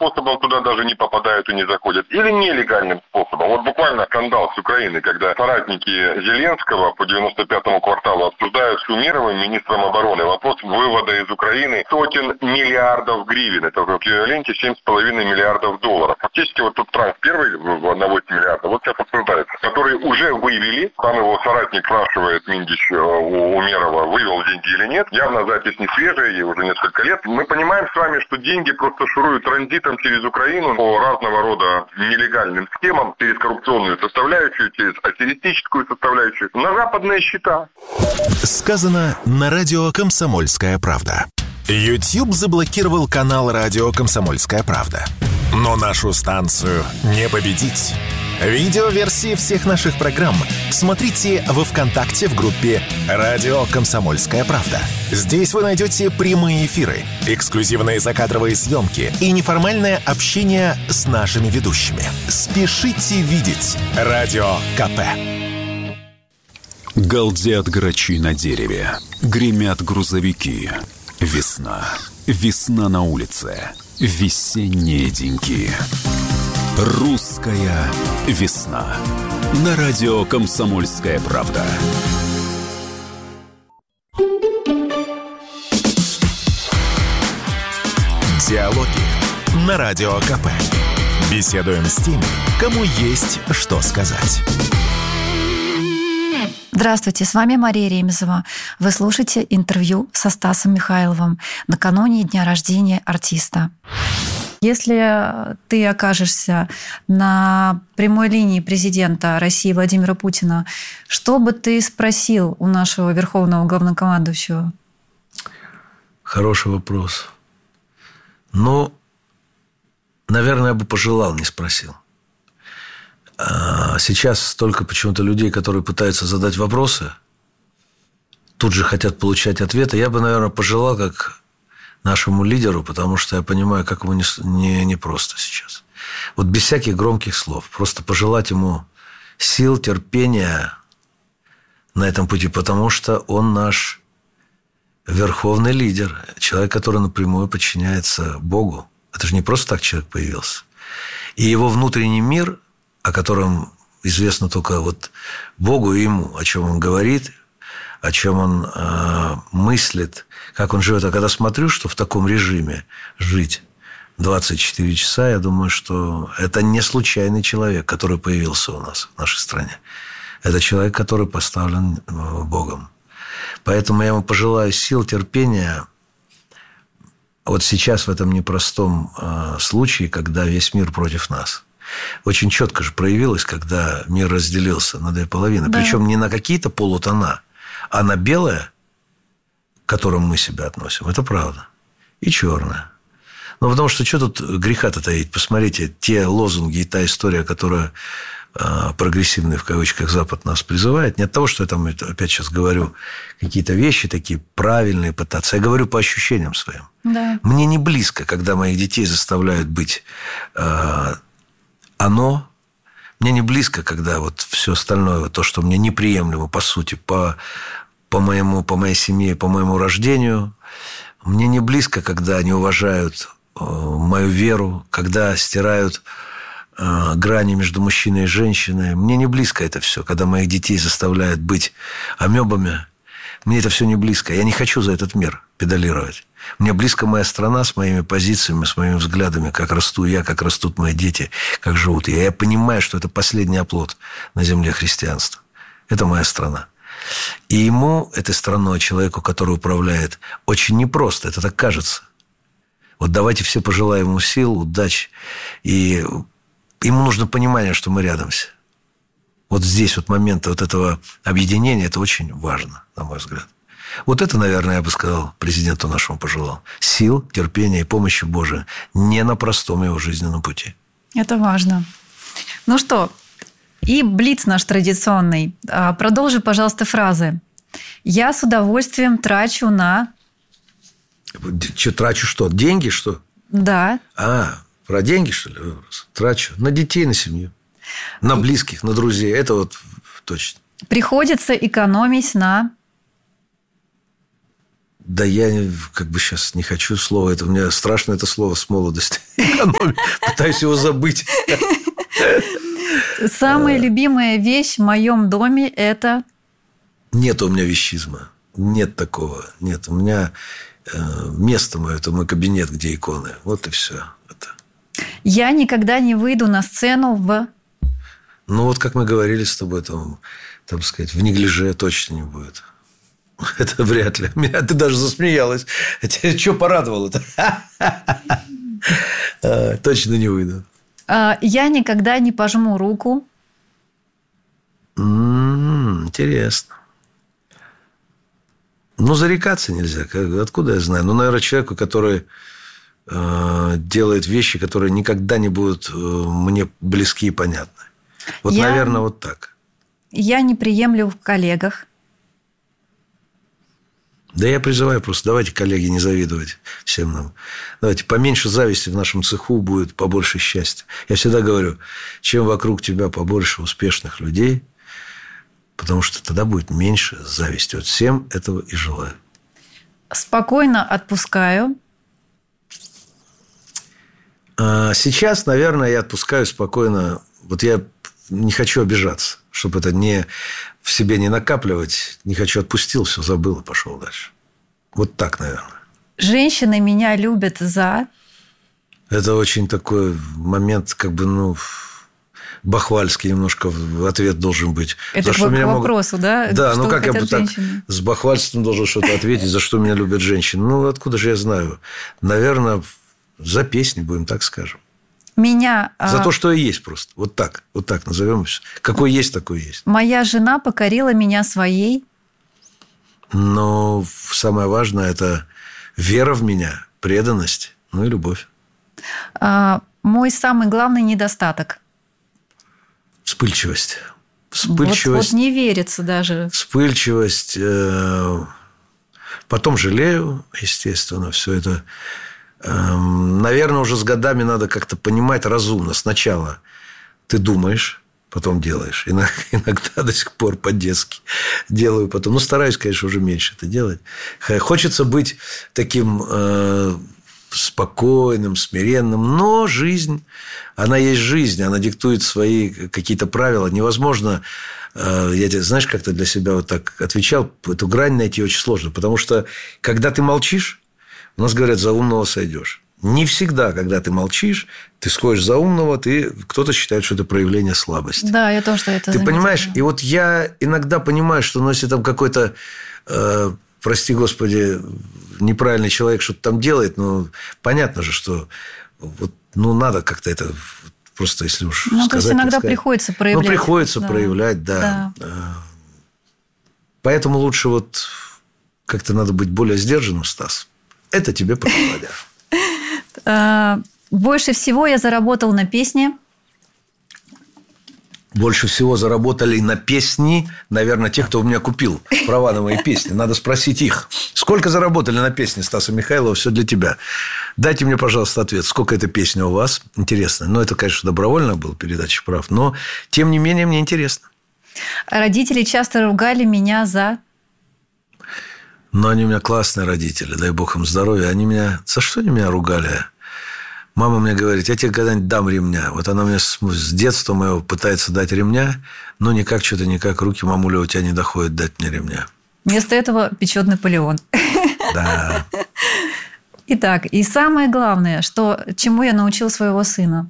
способом туда даже не попадают и не заходят, или нелегальным способом. Вот буквально скандал с Украины, когда соратники Зеленского по 95-му кварталу обсуждают с Умеровым, министром обороны, вопрос вывода из Украины сотен миллиардов гривен. Это в эквиваленте 7,5 миллиардов долларов. Фактически вот тут транш первый в 1,8 миллиарда, вот сейчас обсуждается, который уже вывели. Там его соратник спрашивает, Миндич, у Умерова, вывел деньги или нет. Явно запись не свежая, ей уже несколько лет. Мы понимаем с вами, что деньги просто шуруют транзитом через Украину по разного рода нелегальным схемам, через коррупционную составляющую, через аферистическую составляющую, на западные счета. Сказано на радио «Комсомольская правда». YouTube заблокировал канал радио «Комсомольская правда». Но нашу станцию не победить. Видеоверсии всех наших программ смотрите во ВКонтакте в группе «Радио Комсомольская правда». Здесь вы найдете прямые эфиры, эксклюзивные закадровые съемки и неформальное общение с нашими ведущими. Спешите видеть Радио КП. Галдят грачи на дереве, гремят грузовики. Весна. Весна на улице. Весенние деньки. Русская весна. На радио «Комсомольская правда». Диалоги на Радио КП. Беседуем с теми, кому есть что сказать. Здравствуйте, с вами Мария Ремезова. Вы слушаете интервью со Стасом Михайловым накануне дня рождения артиста. Если ты окажешься на прямой линии президента России Владимира Путина, что бы ты спросил у нашего верховного главнокомандующего? Хороший вопрос. Ну, наверное, я бы пожелал, не спросил. Сейчас столько почему-то людей, которые пытаются задать вопросы, тут же хотят получать ответы. Я бы, наверное, пожелал, как нашему лидеру, потому что я понимаю, как ему не просто сейчас. Вот без всяких громких слов. Просто пожелать ему сил, терпения на этом пути, потому что он наш верховный лидер, человек, который напрямую подчиняется Богу. Это же не просто так человек появился. И его внутренний мир, о котором известно только вот Богу и ему, о чем он говорит, о чем он мыслит, как он живет. А когда смотрю, что в таком режиме жить 24 часа, я думаю, что это не случайный человек, который появился у нас в нашей стране. Это человек, который поставлен Богом. Поэтому я ему пожелаю сил, терпения. Вот сейчас в этом непростом случае, когда весь мир против нас. Очень четко же проявилось, когда мир разделился на две половины. Да. Причем не на какие-то полутона, а на белое, к которому мы себя относим. Это правда. И черное. Ну, потому что что тут греха-то таить? Посмотрите, те лозунги и та история, которая прогрессивный, в кавычках, Запад нас призывает. Не от того, что я там опять сейчас говорю какие-то вещи такие правильные пытаться. Я говорю по ощущениям своим. Да. Мне не близко, когда моих детей заставляют быть оно. Мне не близко, когда вот все остальное, то, что мне неприемлемо, по сути, по моей семье, по моему рождению. Мне не близко, когда они уважают мою веру, когда стирают грани между мужчиной и женщиной. Мне не близко это все, когда моих детей заставляют быть амебами. Мне это все не близко. Я не хочу за этот мир педалировать. Мне близко моя страна с моими позициями, с моими взглядами, как расту я, как растут мои дети, как живут я. Я понимаю, что это последний оплот на земле христианства. Это моя страна. И ему, этой страной, человеку, который управляет, очень непросто. Это так кажется. Вот давайте все пожелаем ему сил, удачи. И ему нужно понимание, что мы рядом все. Вот здесь вот момент вот этого объединения, это очень важно, на мой взгляд. Вот это, наверное, я бы сказал, президенту нашему пожелал. Сил, терпения и помощи Божией не на простом его жизненном пути. Это важно. Ну что, и блиц наш традиционный. Продолжи, пожалуйста, фразы. Я с удовольствием трачу на... Трачу что? Деньги, что? Да. Про деньги, что ли? Трачу на детей, на семью. На близких, на друзей. Это вот точно. Приходится экономить на... Да я как бы сейчас не хочу слова. Это мне страшно это слово с молодости. Пытаюсь его забыть. Самая любимая вещь в моем доме – это… Нет у меня вещизма. Нет такого. Нет. У меня место мое – это мой кабинет, где иконы. Вот и все. Это. Я никогда не выйду на сцену в… Ну, вот как мы говорили с тобой, там сказать, в неглиже точно не будет. Это вряд ли. Меня ты даже засмеялась. Тебя что порадовало-то? Точно не выйду. Я никогда не пожму руку. Интересно. Ну, зарекаться нельзя. Откуда я знаю? Ну, наверное, человеку, который делает вещи, которые никогда не будут мне близки и понятны. Вот, наверное, вот так. Я не приемлю в коллегах. Да я призываю просто, давайте, коллеги, не завидовать всем нам. Давайте, поменьше зависти в нашем цеху будет, побольше счастья. Я всегда говорю, чем вокруг тебя побольше успешных людей, потому что тогда будет меньше зависти. Вот всем этого и желаю. Спокойно отпускаю. Сейчас, наверное, я отпускаю спокойно. Вот я не хочу обижаться, чтобы это в себе не накапливать. Не хочу, отпустил, все, забыл и пошел дальше. Вот так, наверное. Женщины меня любят за… Это очень такой момент, как бы, бахвальский немножко ответ должен быть. Это к вопросу, да? Да, что как я бы так женщины? с бахвальством должен что-то ответить, за что меня любят женщины. Ну, откуда же я знаю? Наверное, за песни, будем так скажем. Меня… За то, что и есть просто. Вот так назовем. Какой есть, такой есть. Моя жена покорила меня своей… Но самое важное – это вера в меня, преданность, и любовь. Мой самый главный недостаток – вспыльчивость. Вот не верится даже. Вспыльчивость. Потом жалею, естественно, все это. Наверное, уже с годами надо как-то понимать разумно. Сначала ты думаешь, потом делаешь. Иногда до сих пор по-детски делаю потом. Стараюсь, конечно, уже меньше это делать. Хочется быть таким спокойным, смиренным. Но жизнь, она есть жизнь. Она диктует свои какие-то правила. Невозможно... Я, знаешь, как-то для себя вот так отвечал. Эту грань найти очень сложно. Потому что, когда ты молчишь, у нас говорят, за умного сойдешь. Не всегда, когда ты молчишь, ты сходишь за умного, кто-то считает, что это проявление слабости. Да, я тоже это заметила. Ты понимаешь? И вот я иногда понимаю, что если там какой-то, прости господи, неправильный человек что-то там делает, понятно же, что надо как-то это просто, если уж сказать. То есть иногда приходится проявлять. Приходится проявлять, да. Поэтому лучше как-то надо быть более сдержанным, Стас. Это тебе похваля. Больше всего я заработал на песне. Больше всего заработали на песни, наверное, те, кто у меня купил права на мои песни. Надо спросить их. Сколько заработали на песни Стаса Михайлова? Все для тебя. Дайте мне, пожалуйста, ответ. Сколько эта песня у вас? Интересно. Это, конечно, добровольно была передача прав. Но, тем не менее, мне интересно. Родители часто ругали меня за… Но они у меня классные родители, дай бог им здоровья. За что они меня ругали? Мама мне говорит, я тебе когда-нибудь дам ремня. Вот она мне с детства моего пытается дать ремня, но никак, руки, мамуля, у тебя не доходят дать мне ремня. Вместо этого печет Наполеон. Да. Итак, и самое главное, чему я научил своего сына?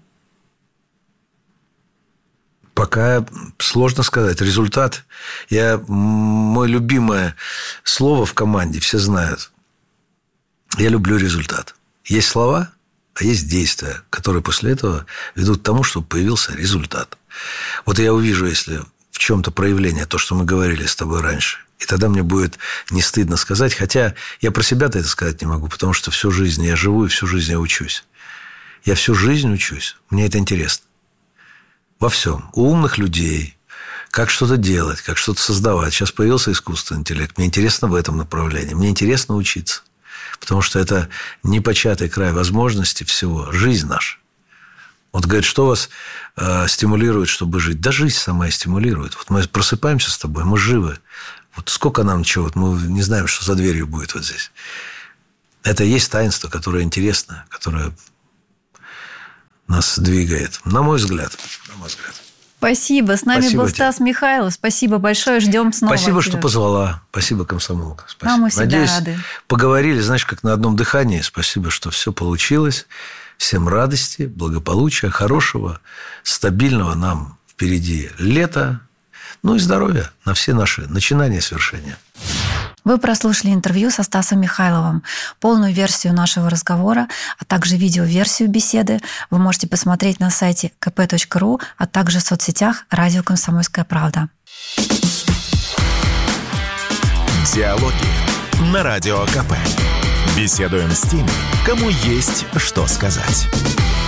Пока сложно сказать. Результат. Мое любимое слово в команде, все знают. Я люблю результат. Есть слова, а есть действия, которые после этого ведут к тому, чтобы появился результат. Вот я увижу, если в чем-то проявление, то, что мы говорили с тобой раньше, и тогда мне будет не стыдно сказать, хотя я про себя-то это сказать не могу, потому что всю жизнь я живу и всю жизнь я учусь. Я всю жизнь учусь. Мне это интересно. Во всем. У умных людей. Как что-то делать, как что-то создавать. Сейчас появился искусственный интеллект. Мне интересно в этом направлении. Мне интересно учиться. Потому что это непочатый край возможностей всего. Жизнь наша. Вот говорит, что вас стимулирует, чтобы жить? Да жизнь сама и стимулирует. Вот мы просыпаемся с тобой, мы живы. Вот сколько нам чего, вот мы не знаем, что за дверью будет вот здесь. Это и есть таинство, которое интересно, которое нас двигает. На мой взгляд. Спасибо. С нами был Стас Михайлов. Спасибо большое. Ждем снова. Спасибо, что позвала. Спасибо, комсомолка. Спасибо. Мы всегда рады. Поговорили, знаешь, как на одном дыхании. Спасибо, что все получилось. Всем радости, благополучия, хорошего, стабильного нам впереди лета. Ну и здоровья на все наши начинания и свершения. Вы прослушали интервью со Стасом Михайловым. Полную версию нашего разговора, а также видеоверсию беседы вы можете посмотреть на сайте kp.ru, а также в соцсетях «Радио Комсомольская правда». Диалоги на Радио КП. Беседуем с теми, кому есть что сказать.